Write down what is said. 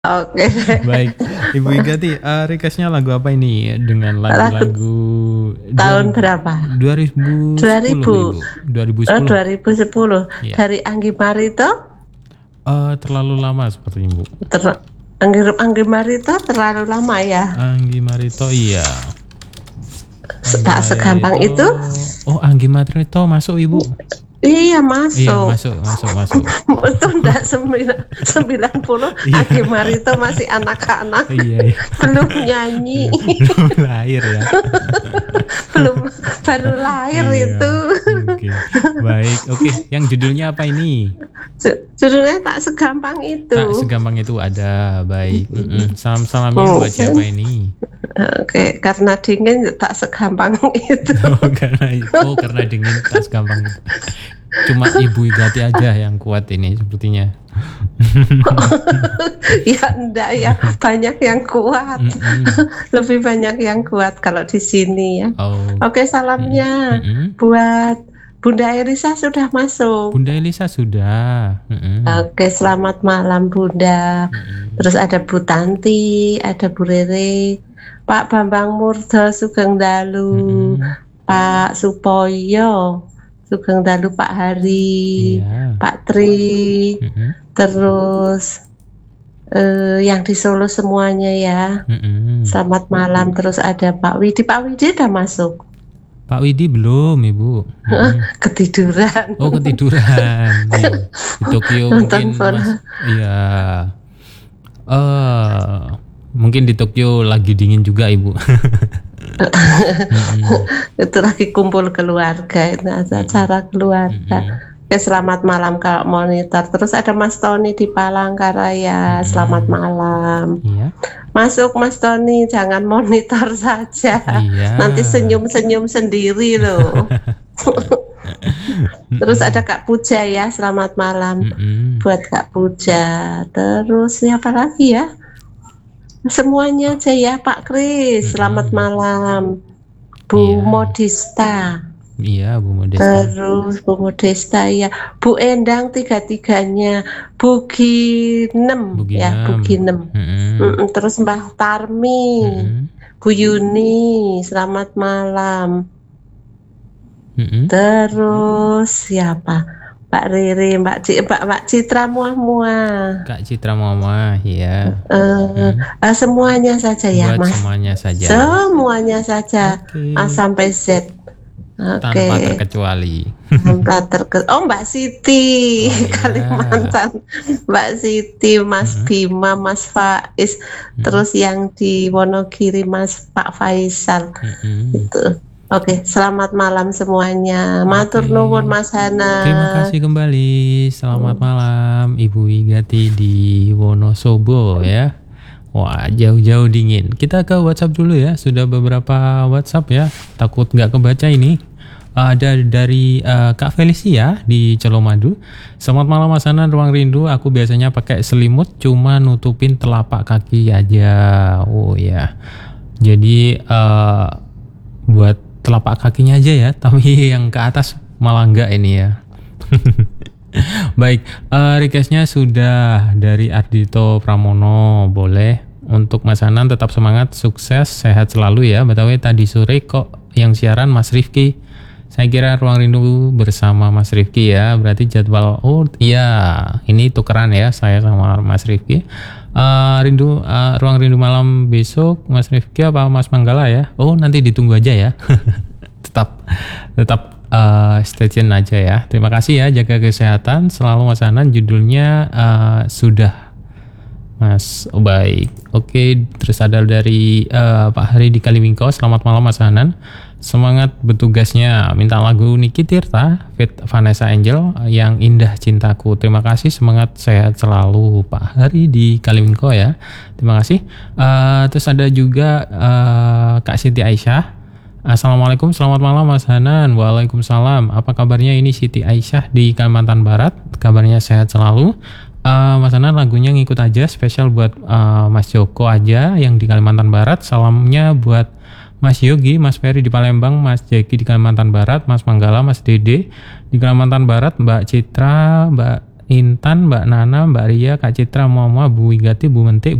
Oke. Baik, Ibu Igati, requestnya lagu apa ini? Dengan Lagu lagu tahun berapa? 2010 2000. Ibu. 2010. 2010 Iya. dari Anggi Marito. Terlalu lama seperti Ibu. Anggi Marito terlalu lama ya. Anggi Marito, iya. Tak segampang itu. Oh, Anggi Marito masuk Ibu. Iya masuk. Iya, masuk. Itu enggak 90. Iya. Anggi Marito masih anak-anak. Iya. Belum nyanyi. Belum lahir ya. baru lahir Iya. itu. Oke. Baik, oke. Yang judulnya apa ini? Judulnya tak segampang itu. Tak segampang itu ada. Baik. Salam-salamnya buat siapa ini? Oke, karena dingin tak segampang itu. Karena dingin tak segampang itu. Cuma Ibu Igati aja yang kuat ini sepertinya. Ya enggak ya, banyak yang kuat. Lebih banyak yang kuat kalau di sini ya. Oke, salamnya buat Bunda Elisa sudah masuk. Bunda Elisa sudah. Oke, selamat malam Bunda. Terus ada Bu Tanti, ada Bu Rere, Pak Bambang Murdo Sugeng Dalu, Pak Supoyo Sugeng Dalu, Pak Hari, Pak Tri, terus yang di Solo semuanya ya. Selamat malam. Terus ada Pak Widi. Pak Widi udah masuk? Pak Widi belum, Ibu. Ketiduran. Oh, ketiduran. Di Tokyo mungkin Mas. Iya. Mungkin di Tokyo lagi dingin juga, Ibu. Itu lagi kumpul keluarga, itu acara keluarga. Oke, selamat malam Kak Monitor. Terus ada Mas Tony di Palangkaraya. Selamat malam. Iya. Masuk Mas Tony, jangan monitor saja. Iya. Nanti senyum-senyum sendiri loh. Terus ada Kak Puja ya, selamat malam buat Kak Puja. Terus siapa lagi ya? Semuanya aja ya, Pak Kris, selamat malam. Bu Modista. Iya, Bu Modesta. Terus Bu Modesta ya, Bu Endang tiga-tiganya, Bu Ginem ya, Bu Ginem. Terus Mbah Tarmi, Bu Yuni, selamat malam. Terus siapa? Mbak Riri, Mbak Citra Muah-Muah. Kak Citra Muah-Muah, ya. Semuanya saja ya, Buat Mas. Semuanya saja. Semuanya saja. A sampai Z. Oke. Tanpa terkecuali. Oh, Mbak Siti, Kalimantan. Mbak Siti, Mas Bima, Mas Faiz. Terus yang di Wonogiri Mas Pak Faisal. Itu. Oke, selamat malam semuanya. Matur nuwun Mas Hana. Terima kasih kembali. Selamat malam Ibu Igati di Wonosobo ya. Wah, jauh-jauh dingin. Kita ke WhatsApp dulu ya. Sudah beberapa WhatsApp ya. Takut nggak kebaca ini. Ada dari Kak Felicia di Colomadu. Selamat malam Mas Hana, Ruang Rindu. Aku biasanya pakai selimut, cuma nutupin telapak kaki aja. Oh ya. Jadi buat telapak kakinya aja ya, tapi yang ke atas malah enggak ini ya. Baik, requestnya sudah dari Ardito Pramono. Boleh. Untuk Mas Hanan tetap semangat, sukses, sehat selalu ya. BTW tadi sore kok yang siaran Mas Rifki. Saya kira Ruang Rindu bersama Mas Rifki ya. Berarti jadwal, oh iya, ini tukeran ya saya sama Mas Rifki. Ruang Rindu malam besok Mas Rifki apa Mas Manggala ya? Oh, nanti ditunggu aja ya. tetap stay tune aja ya. Terima kasih ya, jaga kesehatan selalu Mas Hanan. Judulnya sudah Mas. Oh, baik. Oke, terus ada dari Pak Hari di Kaliwingko. Selamat malam Mas Hanan. Semangat bertugasnya. Minta lagu Niki Tirta feat Vanessa Angel yang Indah Cintaku. Terima kasih, semangat, sehat selalu Pak Hari di Kaliwingko ya. Terima kasih. Terus ada juga Kak Siti Aisyah. Assalamualaikum, selamat malam Mas Hanan. Waalaikumsalam. Apa kabarnya? Ini Siti Aisyah di Kalimantan Barat. Kabarnya sehat selalu. Mas Hanan, lagunya ngikut aja, spesial buat Mas Joko aja yang di Kalimantan Barat. Salamnya buat Mas Yogi, Mas Ferry di Palembang, Mas Jeki di Kalimantan Barat, Mas Manggala, Mas Dede di Kalimantan Barat, Mbak Citra, Mbak Intan, Mbak Nana, Mbak Ria, Kak Citra, Mama, Bu Wigati, Bu Mentik,